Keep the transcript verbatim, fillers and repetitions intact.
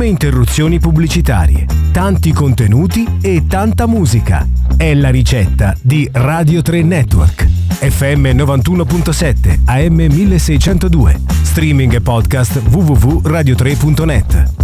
pochissime interruzioni pubblicitarie, tanti contenuti e tanta musica. È la ricetta di Radio tre Network. F M novantuno virgola sette, A M milleseicentodue. Streaming e podcast w w w punto radio tre punto net.